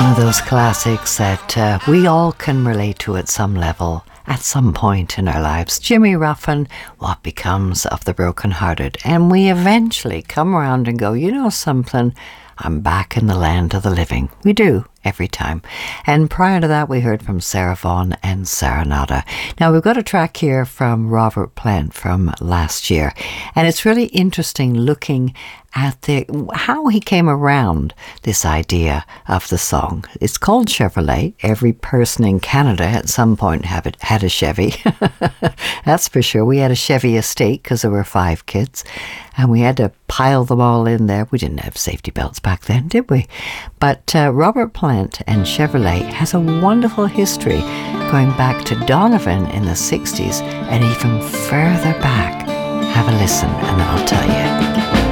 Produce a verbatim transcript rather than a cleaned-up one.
One of those classics that uh, we all can relate to at some level, at some point in our lives. Jimmy Ruffin, What Becomes of the Brokenhearted. And we eventually come around and go, you know something, I'm back in the land of the living. We do, every time. And prior to that, we heard from Sarah Vaughan and Serenata. Now, we've got a track here from Robert Plant from last year. And it's really interesting looking at the how he came around this idea of the song. It's called Chevrolet. Every person in Canada at some point have it, had a Chevy. That's for sure. We had a Chevy estate because there were five kids. And we had to pile them all in there. We didn't have safety belts back then, did we? But uh, Robert Plant and Chevrolet has a wonderful history going back to Donovan in the sixties and even further back. Have a listen and I'll tell you.